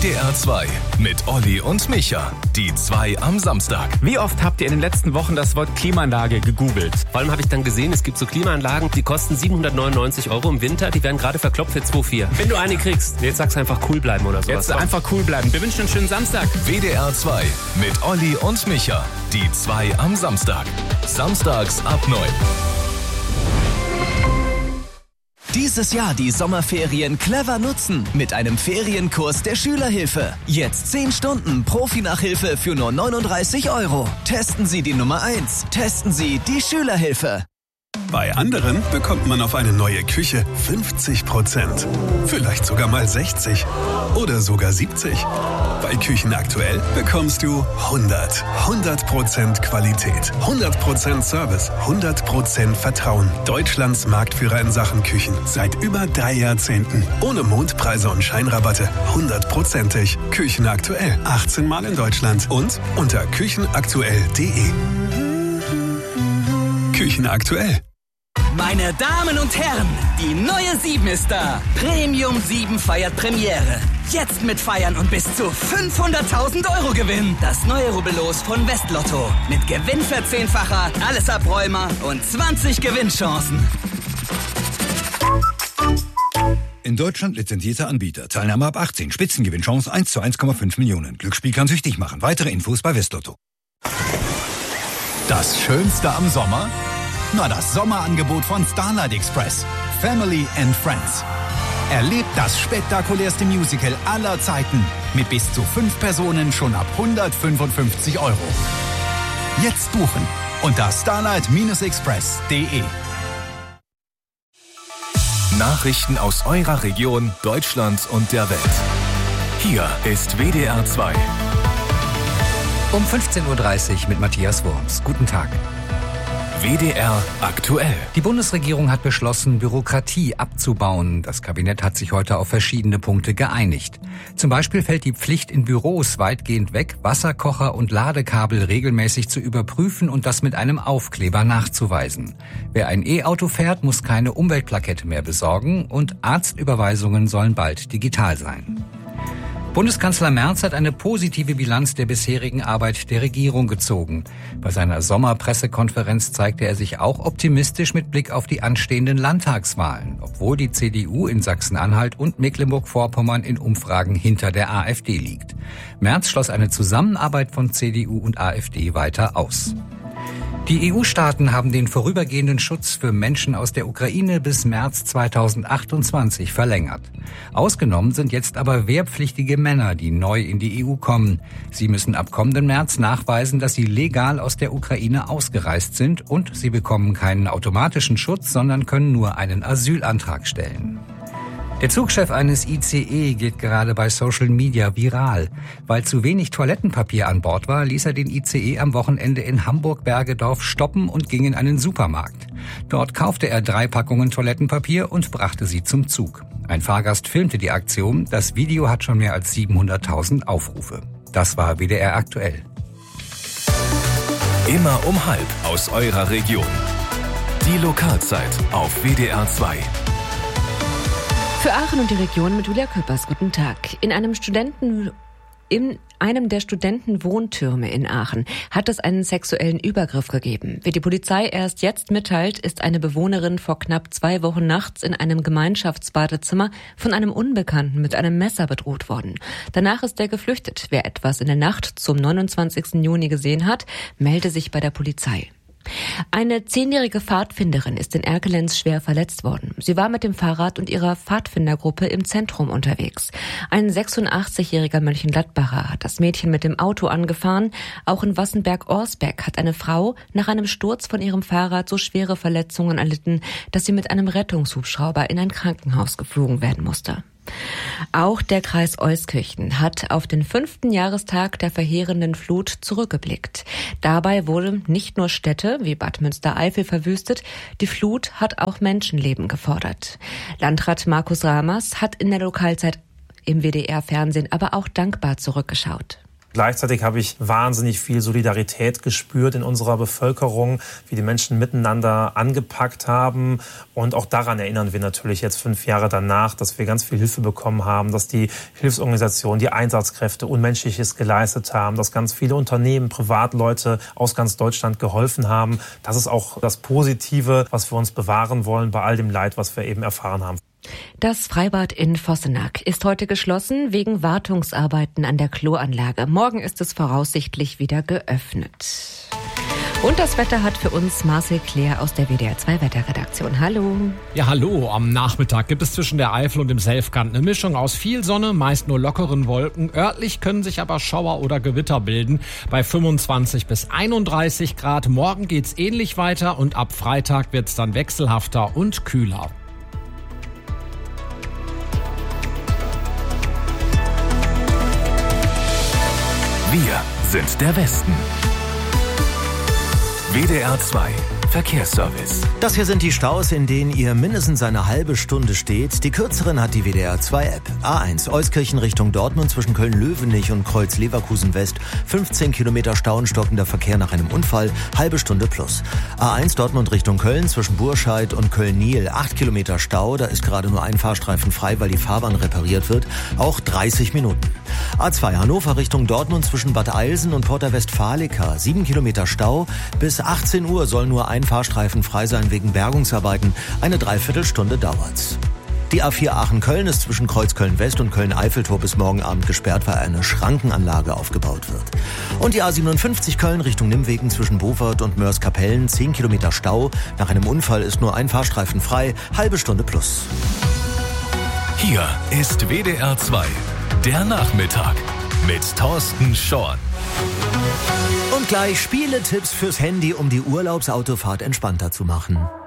WDR 2 mit Olli und Micha. Die 2 am Samstag. Wie oft habt ihr in den letzten Wochen das Wort Klimaanlage gegoogelt? Vor allem habe ich dann gesehen, es gibt so Klimaanlagen, die kosten 799 € im Winter. Die werden gerade verkloppt für 2,4. Wenn du eine kriegst, jetzt sagst du einfach cool bleiben oder sowas. Jetzt einfach cool bleiben. Wir wünschen einen schönen Samstag. WDR 2 mit Olli und Micha. Die 2 am Samstag. Samstags ab 9. Dieses Jahr die Sommerferien clever nutzen mit einem Ferienkurs der Schülerhilfe. Jetzt 10 Stunden Profi-Nachhilfe für nur 39 €. Testen Sie die Nummer 1. Testen Sie die Schülerhilfe. Bei anderen bekommt man auf eine neue Küche 50%. Vielleicht sogar mal 60 oder sogar 70. Bei Küchen aktuell bekommst du 100% Qualität, 100% Service, 100% Vertrauen. Deutschlands Marktführer in Sachen Küchen seit über 3 Jahrzehnten. Ohne Mondpreise und Scheinrabatte. 100%ig. Küchen aktuell. 18 Mal in Deutschland und unter küchenaktuell.de. Küchen aktuell. Meine Damen und Herren, die neue 7 ist da. Premium 7 feiert Premiere. Jetzt mit Feiern und bis zu 500.000 € Gewinn. Das neue Rubbellos von Westlotto. Mit Gewinnverzehnfacher, alles Abräumer und 20 Gewinnchancen. In Deutschland lizenzierter Anbieter. Teilnahme ab 18. Spitzengewinnchance 1 zu 1,5 Millionen. Glücksspiel kann süchtig machen. Weitere Infos bei Westlotto. Das Schönste am Sommer? Na, das Sommerangebot von Starlight Express. Family and Friends. Erlebt das spektakulärste Musical aller Zeiten. Mit bis zu 5 Personen schon ab 155 €. Jetzt buchen unter starlight-express.de. Nachrichten aus eurer Region, Deutschland und der Welt. Hier ist WDR 2. Um 15.30 Uhr mit Matthias Wurms. Guten Tag. WDR aktuell. Die Bundesregierung hat beschlossen, Bürokratie abzubauen. Das Kabinett hat sich heute auf verschiedene Punkte geeinigt. Zum Beispiel fällt die Pflicht in Büros weitgehend weg, Wasserkocher und Ladekabel regelmäßig zu überprüfen und das mit einem Aufkleber nachzuweisen. Wer ein E-Auto fährt, muss keine Umweltplakette mehr besorgen und Arztüberweisungen sollen bald digital sein. Bundeskanzler Merz hat eine positive Bilanz der bisherigen Arbeit der Regierung gezogen. Bei seiner Sommerpressekonferenz zeigte er sich auch optimistisch mit Blick auf die anstehenden Landtagswahlen, obwohl die CDU in Sachsen-Anhalt und Mecklenburg-Vorpommern in Umfragen hinter der AfD liegt. Merz schloss eine Zusammenarbeit von CDU und AfD weiter aus. Die EU-Staaten haben den vorübergehenden Schutz für Menschen aus der Ukraine bis März 2028 verlängert. Ausgenommen sind jetzt aber wehrpflichtige Männer, die neu in die EU kommen. Sie müssen ab kommenden März nachweisen, dass sie legal aus der Ukraine ausgereist sind und sie bekommen keinen automatischen Schutz, sondern können nur einen Asylantrag stellen. Der Zugchef eines ICE geht gerade bei Social Media viral. Weil zu wenig Toilettenpapier an Bord war, ließ er den ICE am Wochenende in Hamburg-Bergedorf stoppen und ging in einen Supermarkt. Dort kaufte er 3 Packungen Toilettenpapier und brachte sie zum Zug. Ein Fahrgast filmte die Aktion. Das Video hat schon mehr als 700.000 Aufrufe. Das war WDR aktuell. Immer um 12:30 aus eurer Region. Die Lokalzeit auf WDR 2. Für Aachen und die Region mit Julia Köppers. Guten Tag. In einem der Studentenwohntürme in Aachen hat es einen sexuellen Übergriff gegeben. Wie die Polizei erst jetzt mitteilt, ist eine Bewohnerin vor knapp 2 Wochen nachts in einem Gemeinschaftsbadezimmer von einem Unbekannten mit einem Messer bedroht worden. Danach ist er geflüchtet. Wer etwas in der Nacht zum 29. Juni gesehen hat, melde sich bei der Polizei. Eine 10-jährige Pfadfinderin ist in Erkelenz schwer verletzt worden. Sie war mit dem Fahrrad und ihrer Pfadfindergruppe im Zentrum unterwegs. Ein 86-jähriger Mönchengladbacher hat das Mädchen mit dem Auto angefahren. Auch in Wassenberg-Orsbeck hat eine Frau nach einem Sturz von ihrem Fahrrad so schwere Verletzungen erlitten, dass sie mit einem Rettungshubschrauber in ein Krankenhaus geflogen werden musste. Auch der Kreis Euskirchen hat auf den 5. Jahrestag der verheerenden Flut zurückgeblickt. Dabei wurden nicht nur Städte wie Bad Münstereifel verwüstet, die Flut hat auch Menschenleben gefordert. Landrat Markus Ramers hat in der Lokalzeit im WDR-Fernsehen aber auch dankbar zurückgeschaut. Gleichzeitig habe ich wahnsinnig viel Solidarität gespürt in unserer Bevölkerung, wie die Menschen miteinander angepackt haben. Und auch daran erinnern wir natürlich jetzt 5 Jahre danach, dass wir ganz viel Hilfe bekommen haben, dass die Hilfsorganisationen, die Einsatzkräfte Unmenschliches geleistet haben, dass ganz viele Unternehmen, Privatleute aus ganz Deutschland geholfen haben. Das ist auch das Positive, was wir uns bewahren wollen bei all dem Leid, was wir eben erfahren haben. Das Freibad in Vossenack ist heute geschlossen wegen Wartungsarbeiten an der Kloanlage. Morgen ist es voraussichtlich wieder geöffnet. Und das Wetter hat für uns Marcel Claire aus der WDR 2 Wetterredaktion. Hallo. Ja, hallo. Am Nachmittag gibt es zwischen der Eifel und dem Selfkant eine Mischung aus viel Sonne, meist nur lockeren Wolken. Örtlich können sich aber Schauer oder Gewitter bilden. Bei 25 bis 31 Grad. Morgen geht's ähnlich weiter und ab Freitag wird's dann wechselhafter und kühler. Wir sind der Westen. WDR 2 Verkehrsservice. Das hier sind die Staus, in denen ihr mindestens eine halbe Stunde steht. Die kürzeren hat die WDR 2 App. A1 Euskirchen Richtung Dortmund zwischen Köln-Löwenich und Kreuz Leverkusen West. 15 Kilometer Stau und stockender Verkehr nach einem Unfall. Halbe Stunde plus. A1 Dortmund Richtung Köln zwischen Burscheid und Köln-Niel. 8 Kilometer Stau. Da ist gerade nur ein Fahrstreifen frei, weil die Fahrbahn repariert wird. Auch 30 Minuten. A2 Hannover Richtung Dortmund zwischen Bad Eilsen und Porta Westfalica. 7 Kilometer Stau. Bis 18 Uhr soll nur ein Fahrstreifen frei sein wegen Bergungsarbeiten. Eine Dreiviertelstunde dauert's. Die A4 Aachen-Köln ist zwischen Kreuz Köln-West und Köln-Eiffeltor bis morgen Abend gesperrt, weil eine Schrankenanlage aufgebaut wird. Und die A57 Köln Richtung Nimwegen zwischen Bovert und Mörs-Kapellen. 10 Kilometer Stau. Nach einem Unfall ist nur ein Fahrstreifen frei. Halbe Stunde plus. Hier ist WDR 2, der Nachmittag mit Thorsten Schorn. Und gleich Spieletipps fürs Handy, um die Urlaubsautofahrt entspannter zu machen.